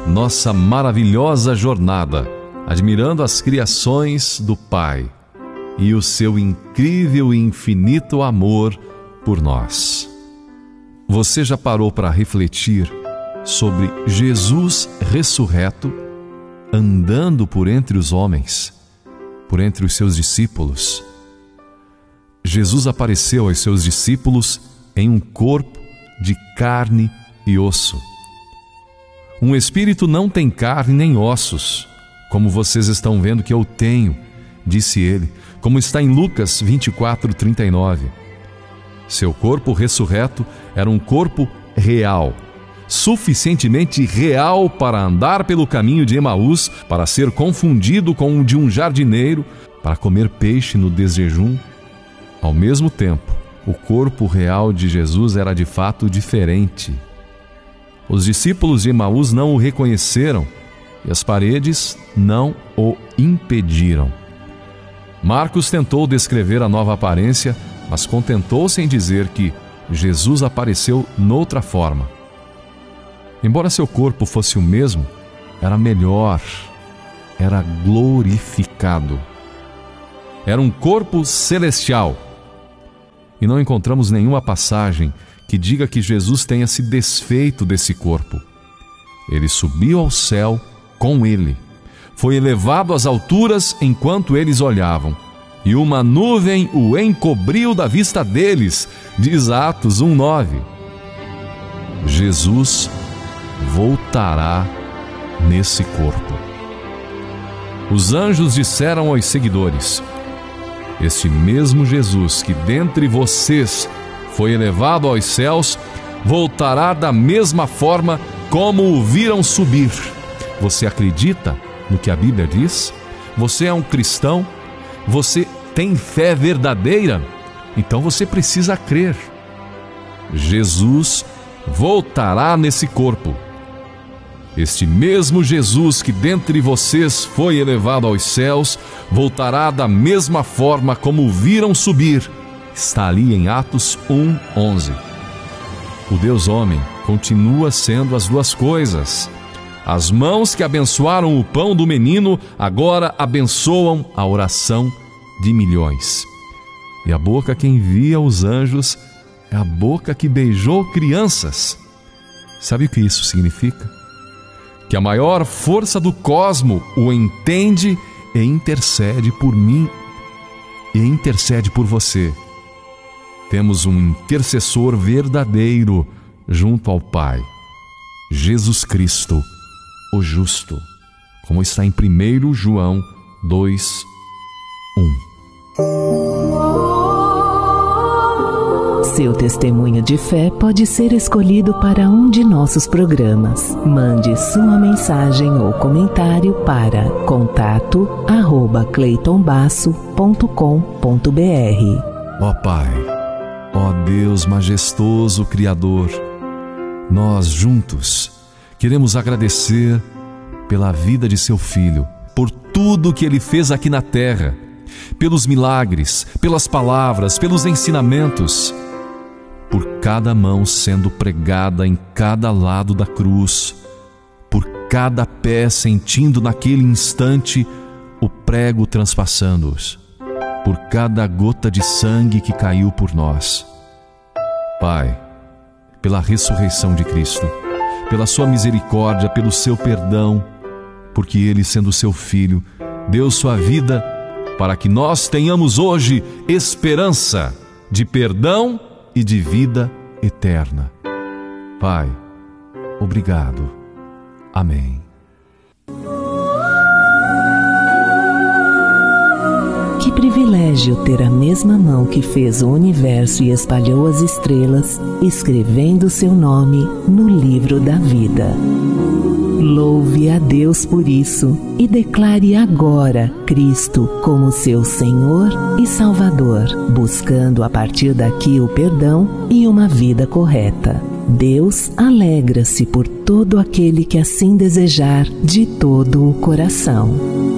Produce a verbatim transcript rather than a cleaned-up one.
nossa maravilhosa jornada, admirando as criações do Pai e o seu incrível e infinito amor por nós. Você já parou para refletir sobre Jesus ressurreto, andando por entre os homens, por entre os seus discípulos? Jesus apareceu aos seus discípulos em um corpo de carne e osso. Um espírito não tem carne nem ossos, como vocês estão vendo que eu tenho, disse ele, como está em Lucas vinte e quatro, trinta e nove. Seu corpo ressurreto era um corpo real, suficientemente real para andar pelo caminho de Emaús, para ser confundido com o de um jardineiro, para comer peixe no desjejum. Ao mesmo tempo, o corpo real de Jesus era de fato diferente. Os discípulos de Emaús não o reconheceram e as paredes não o impediram. Marcos tentou descrever a nova aparência, mas contentou-se em dizer que Jesus apareceu noutra forma. Embora seu corpo fosse o mesmo, era melhor, era glorificado. Era um corpo celestial. E não encontramos nenhuma passagem que diga que Jesus tenha se desfeito desse corpo. Ele subiu ao céu com ele. Foi elevado às alturas enquanto eles olhavam, e uma nuvem o encobriu da vista deles, diz Atos um, nove. Jesus voltará nesse corpo. Os anjos disseram aos seguidores: este mesmo Jesus que dentre vocês foi elevado aos céus, voltará da mesma forma como o viram subir. Você acredita no que a Bíblia diz? Você é um cristão? Você tem fé verdadeira? Então você precisa crer. Jesus voltará nesse corpo. Este mesmo Jesus que dentre vocês foi elevado aos céus, voltará da mesma forma como o viram subir. Está ali em Atos um, onze. O Deus homem continua sendo as duas coisas. As mãos que abençoaram o pão do menino agora abençoam a oração de milhões. E a boca que envia os anjos é a boca que beijou crianças. Sabe o que isso significa? Que a maior força do cosmo o entende e intercede por mim e intercede por você. Temos um intercessor verdadeiro junto ao Pai, Jesus Cristo, o justo, como está em primeiro João dois, um. Seu testemunho de fé pode ser escolhido para um de nossos programas. Mande sua mensagem ou comentário para contato arroba cleiton basso ponto com ponto br. Ó Pai, ó Deus majestoso Criador, nós juntos queremos agradecer pela vida de seu Filho, por tudo que Ele fez aqui na terra, pelos milagres, pelas palavras, pelos ensinamentos, por cada mão sendo pregada em cada lado da cruz, por cada pé sentindo naquele instante o prego transpassando-os, por cada gota de sangue que caiu por nós. Pai, pela ressurreição de Cristo, pela sua misericórdia, pelo seu perdão, porque Ele, sendo seu Filho, deu sua vida para que nós tenhamos hoje esperança de perdão e de vida eterna. Pai, obrigado. Amém. Que privilégio ter a mesma mão que fez o universo e espalhou as estrelas, escrevendo seu nome no livro da vida. Louve a Deus por isso e declare agora Cristo como seu Senhor e Salvador, buscando a partir daqui o perdão e uma vida correta. Deus alegra-se por todo aquele que assim desejar de todo o coração.